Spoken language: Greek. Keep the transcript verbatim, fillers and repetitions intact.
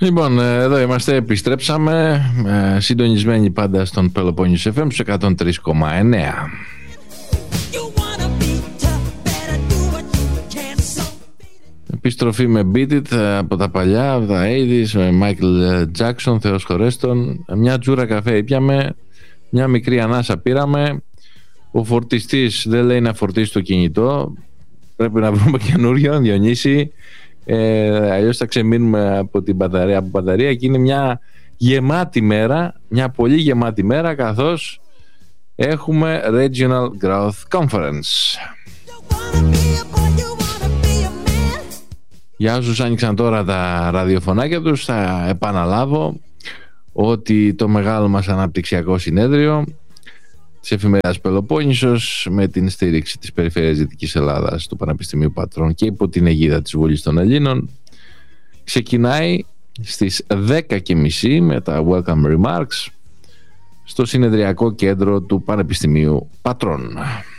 Λοιπόν, εδώ είμαστε, επιστρέψαμε, ε, συντονισμένοι πάντα στον Πελοπόννησο εφ εμ στους εκατόν τρία κόμμα εννέα. Επιστροφή με Beat It από τα παλιά, από τα ογδόντα, με Michael Jackson, Θεός χωρέστον. Μια τζούρα καφέ ήπιαμε, μια μικρή ανάσα πήραμε. Ο φορτιστής δεν λέει να φορτίσει το κινητό, πρέπει να βρούμε καινούριο, Διονύση. Ε, αλλιώς θα ξεμείνουμε από την μπαταρία, από μπαταρία, και είναι μια γεμάτη μέρα, μια πολύ γεμάτη μέρα, καθώς έχουμε Regional Growth Conference. Για όσους άνοιξαν τώρα τα ραδιοφωνάκια τους, θα επαναλάβω ότι το μεγάλο μας αναπτυξιακό συνέδριο της εφημερίδας Πελοπόννησος, με την στήριξη της Περιφέρειας Δυτικής Ελλάδας, του Πανεπιστημίου Πατρών και υπό την αιγίδα της Βουλής των Ελλήνων, ξεκινάει στις δέκα και μισή με τα Welcome Remarks στο συνεδριακό κέντρο του Πανεπιστημίου Πατρών.